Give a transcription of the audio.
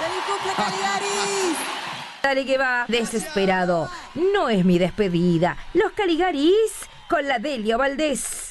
¡Feliz cumple, Caligaris! Dale que va, desesperado. No es mi despedida. Los Caligaris con la Delia Valdés.